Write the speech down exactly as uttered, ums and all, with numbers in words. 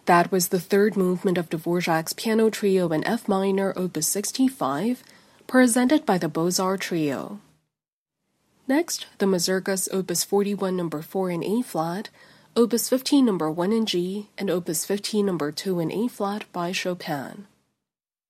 That was the third movement of Dvorak's Piano Trio in F minor, opus sixty-five, presented by the Beaux-Arts Trio. Next, the Mazurkas opus forty-one number four in A-flat, opus fifteen number one in G, and opus fifteen number two in A-flat by Chopin.